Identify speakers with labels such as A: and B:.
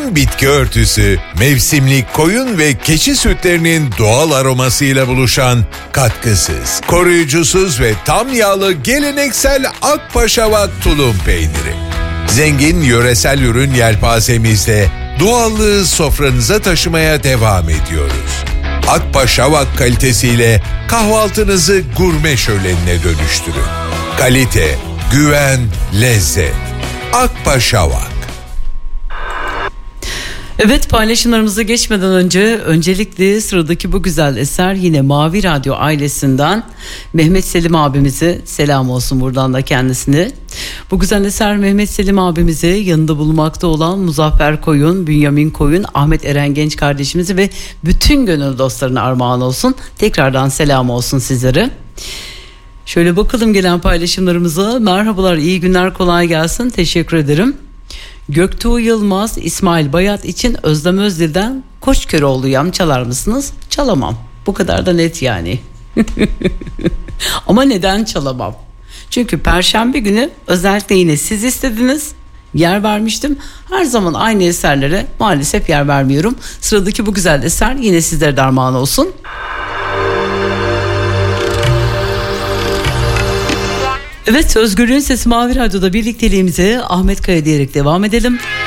A: zengin bitki örtüsü, mevsimlik koyun ve keçi sütlerinin doğal aromasıyla buluşan katkısız, koruyucusuz ve tam yağlı geleneksel Akpaşavak tulum peyniri. Zengin yöresel ürün yelpazemizde doğallığı sofranıza taşımaya devam ediyoruz. Akpaşavak kalitesiyle kahvaltınızı gurme şölenine dönüştürün. Kalite, güven, lezzet. Akpaşavak.
B: Evet, paylaşımlarımıza geçmeden öncelikle sıradaki bu güzel eser yine Mavi Radyo ailesinden Mehmet Selim abimize selam olsun buradan da kendisine. Bu güzel eser Mehmet Selim abimize, yanında bulunmakta olan Muzaffer Koyun, Bünyamin Koyun, Ahmet Eren Genç kardeşimize ve bütün gönül dostlarına armağan olsun. Tekrardan selam olsun sizlere. Şöyle bakalım gelen paylaşımlarımıza. Merhabalar, iyi günler, kolay gelsin, teşekkür ederim. Göktuğ Yılmaz, İsmail Bayat için Özlem Özdil'den Koçköroğlu'yam çalar mısınız? Çalamam. Bu kadar da net yani. Ama neden çalamam? Çünkü Perşembe günü özellikle yine siz istediniz. Yer vermiştim. Her zaman aynı eserlere maalesef yer vermiyorum. Sıradaki bu güzel eser yine sizlere de armağan olsun. Evet, Özgürlüğün Sesi Mavi Radyo'da birlikteliğimize Ahmet Kaya diyerek devam edelim.